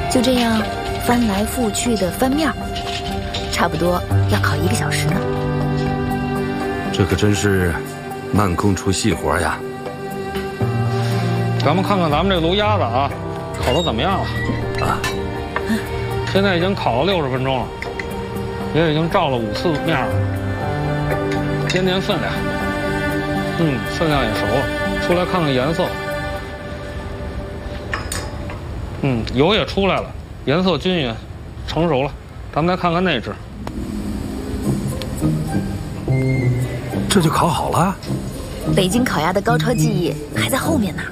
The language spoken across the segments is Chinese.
就这样翻来覆去的翻面，差不多要烤1个小时呢。 这可真是慢工出细活呀！ 咱们看看咱们这炉鸭子啊，烤得怎么样了？啊，现在已经烤了60分钟了，也已经照了5次面了。掂掂分量，分量也熟了。出来看看颜色，油也出来了，颜色均匀，成熟了。咱们再看看内置， 这就烤好了。 北京烤鸭的高超技艺还在后面呢。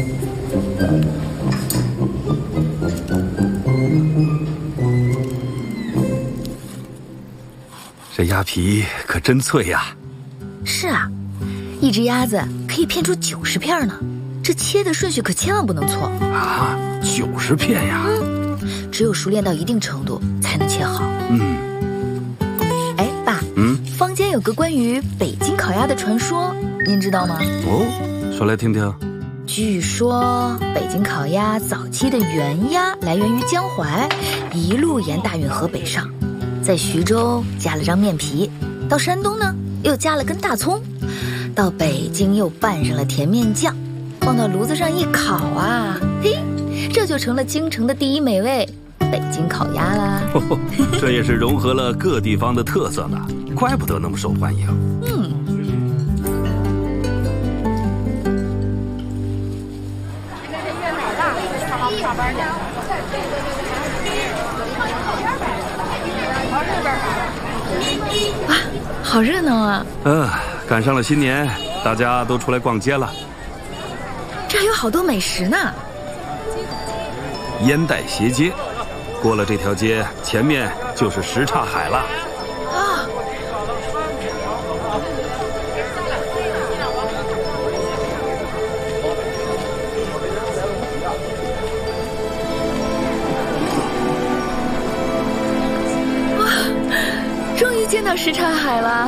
这鸭皮可真脆呀！ 是啊，一只鸭子可以片出90片呢，这切的顺序可千万不能错啊！90片呀！ 只有熟练到一定程度才能切好。哎，爸，坊间有个关于北京烤鸭的传说，您知道吗？ 哦，说来听听。 据说北京烤鸭早期的原鸭来源于江淮，一路沿大运河北上，在徐州加了张面皮，到山东呢又加了根大葱，到北京又拌上了甜面酱，放到炉子上一烤啊，嘿，这就成了京城的第一美味北京烤鸭啦。 这也是融合了各地方的特色呢，怪不得那么受欢迎。 哇，好热闹啊！ 赶上了新年，大家都出来逛街了。 这还有好多美食呢。 烟袋斜街，过了这条街，前面就是什刹海了。 啊！终于见到什刹海了，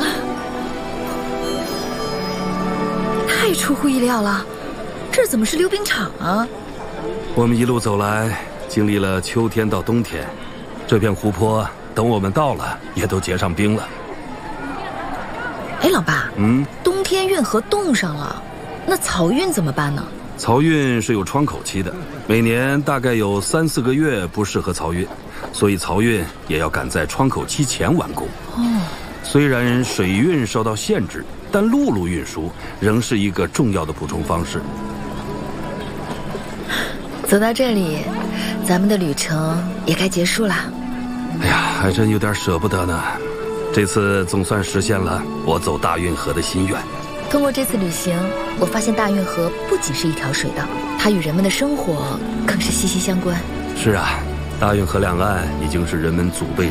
太出乎意料了！这怎么是溜冰场啊？ 我们一路走来，经历了秋天到冬天，这片湖泊等我们到了，也都结上冰了。 哎，老爸，冬天运河冻上了，那漕运怎么办呢？ 漕运是有窗口期的，每年大概有3、4个月不适合漕运，所以漕运也要赶在窗口期前完工。虽然水运受到限制，但陆路运输仍是一个重要的补充方式。 走到这里，咱们的旅程也该结束了。 哎呀，还真有点舍不得呢。这次总算实现了我走大运河的心愿。 通过这次旅行，我发现大运河不仅是一条水道，它与人们的生活更是息息相关。 是啊，大运河两岸已经是人们祖辈